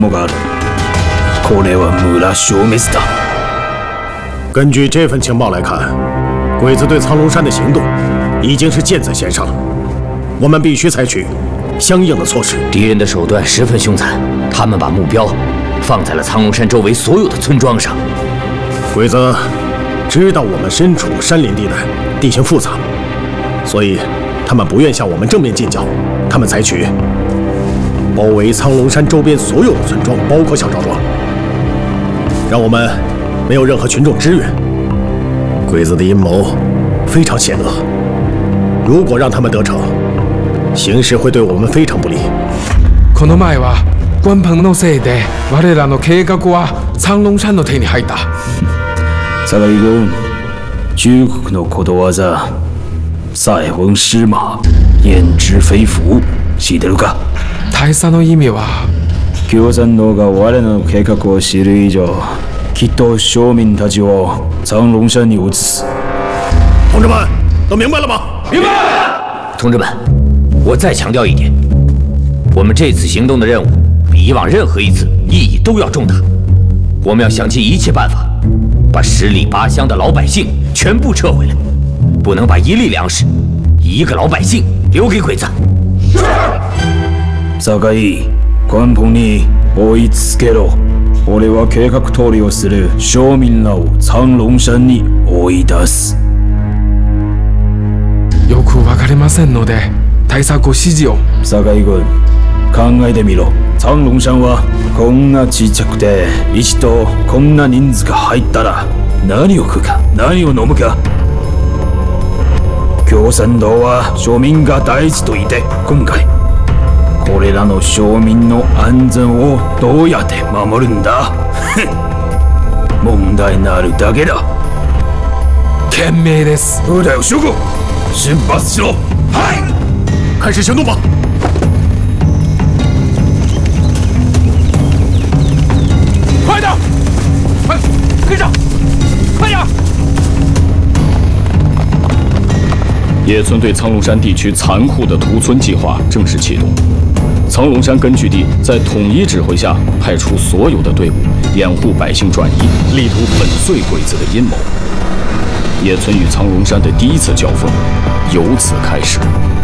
がある。これは村消滅だ。 根据这份情报来看，鬼子对苍龙山的行动已经是箭在弦上了，我们必须采取相应的措施。 敌人的手段十分凶残，他们把目标放在了苍龙山周围所有的村庄上。 鬼子知道我们身处山林地带，地形复杂，所以他们不愿向我们正面近交，他们采取包围苍龙山周边所有的村庄，包括小赵庄，让我们没有任何群众支援。鬼子的阴谋非常险恶，如果让他们得逞，形势会对我们非常不利。 この前は官兵のせいで我らの計画は苍龍山の手に入った。 坂井君、中国のことわざ、塞翁失馬、焉知非福、知ってるか？ 大佐の意味は？ 共産党が我らの計画を知る以上、きっと庶民たちを苍龍山に移す。 同志们，都明白了吗？ 明白。同志们，我再强调一点，我们这次行动的任务比以往任何一次意义都要重大。我们要想尽一切办法，把十里八乡的老百姓全部撤回来，不能把一粒粮食、一个老百姓留给鬼子。是。 坂井、官兵に追いつけろ。俺は計画通りをする庶民らを苍龍山に追い出す。 よくわかりませんので、対策を指示を。 坂井君、考えてみろ。苍龍山はこんなちっちゃくて、一度こんな人数が入ったら何を食うか、何を飲むか。共産党は庶民が大事と言って今回これらの庶民の安全をどうやって守るんだ？問題になるだけだ。 賢明です。 そうだよ、諸君、出発しろ。 はい，开始行动吧。 快点，快跟上，快点！ 野村对苍龙山地区残酷的屠村计划正式启动。苍龙山根据地在统一指挥下，派出所有的队伍，掩护百姓转移，力图粉碎鬼子的阴谋。野村与苍龙山的第一次交锋由此开始。